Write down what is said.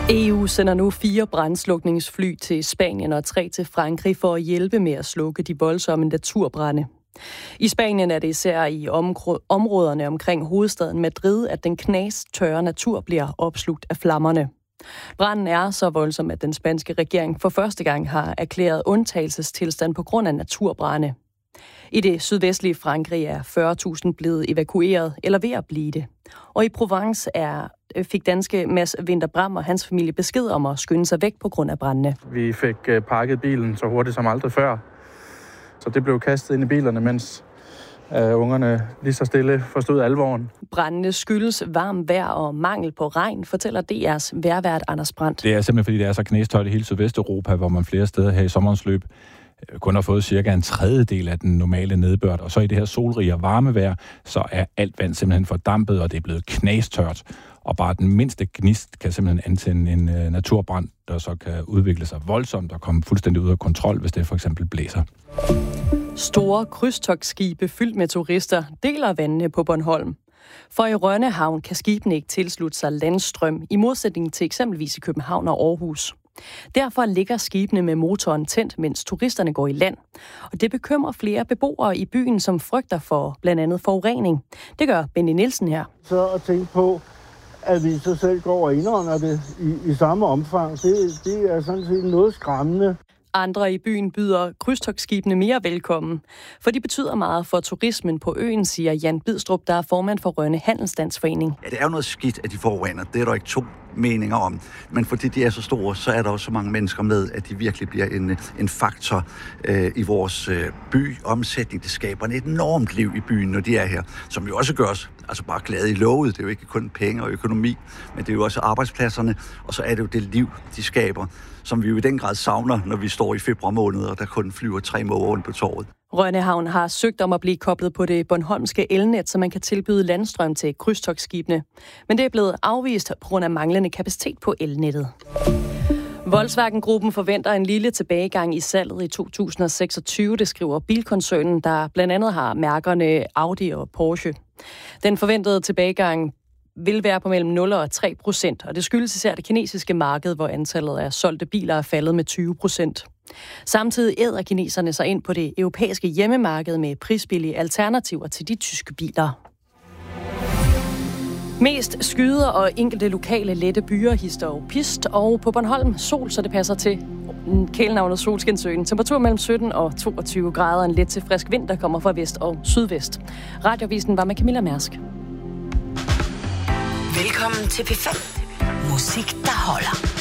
EU sender nu 4 brandslukningsfly til Spanien og 3 til Frankrig for at hjælpe med at slukke de voldsomme naturbrande. I Spanien er det især i områderne omkring hovedstaden Madrid, at den knastørre natur bliver opslugt af flammerne. Branden er så voldsom, at den spanske regering for første gang har erklæret undtagelsestilstand på grund af naturbrande. I det sydvestlige Frankrig er 40.000 blevet evakueret eller ved at blive det. Og i Provence fik danske Mads Vinter-Bram og hans familie besked om at skynde sig væk på grund af brandene. Vi fik pakket bilen så hurtigt som aldrig før. Så det blev kastet ind i bilerne, mens ungerne lige så stille forstod alvoren. Brandene skyldes varmt vejr og mangel på regn, fortæller DR's vejrvært Anders Brandt. Det er simpelthen, fordi det er så knastørt i hele Sydvesteuropa, hvor man flere steder her i sommerens løb kun har fået cirka en tredjedel af den normale nedbør. Og så i det her solrige og varme vejr, så er alt vand simpelthen fordampet, og det er blevet knastørt. Og bare den mindste gnist kan simpelthen antænde en naturbrand, der så kan udvikle sig voldsomt og komme fuldstændig ud af kontrol, hvis det for eksempel blæser. Store krydstogtskibe fyldt med turister deler vandene på Bornholm. For i Rønne Havn kan skibene ikke tilslutte sig landstrøm, i modsætning til eksempelvis i København og Aarhus. Derfor ligger skibene med motoren tændt, mens turisterne går i land. Og det bekymrer flere beboere i byen, som frygter for blandt andet forurening. Det gør Benny Nielsen her. Så at tænke på, at vi så selv går og indånder det i samme omfang, det er sådan set noget skræmmende. Andre i byen byder krydstogtskibene mere velkommen, for de betyder meget for turismen på øen, siger Jan Bidstrup, der er formand for Rønne Handelsstandsforening. Ja, det er jo noget skidt, at de forurener. Det er der ikke to meninger om. Men fordi de er så store, så er der også så mange mennesker med, at de virkelig bliver en faktor i vores byomsætning. Det skaber et enormt liv i byen, når de er her, som jo også gør os bare glade i lovet. Det er jo ikke kun penge og økonomi, men det er jo også arbejdspladserne, og så er det jo det liv, de skaber, som vi jo i den grad savner, når vi står i februar måned, og der kun flyver 3 måger rundt på torvet. Rønne Havn har søgt om at blive koblet på det bornholmske elnet, så man kan tilbyde landstrøm til krydstogtskibene. Men det er blevet afvist på grund af manglende kapacitet på elnettet. Volkswagen-gruppen forventer en lille tilbagegang i salget i 2026, det skriver bilkoncernen, der blandt andet har mærkerne Audi og Porsche. Den forventede tilbagegang vil være på mellem 0 og 3%, og det skyldes især det kinesiske marked, hvor antallet af solgte biler er faldet med 20%. Samtidig æder kineserne sig ind på det europæiske hjemmemarked med prisbillige alternativer til de tyske biler. Mest skyder og enkelte lokale lette byer, hister og pist, og på Bornholm sol, så det passer til kælenavnet Solskinsøen. Temperatur mellem 17 og 22 grader, en let til frisk vind, der kommer fra vest og sydvest. Radiovisen var med Camilla Mærsk. Velkommen til P5. Musik, der holder.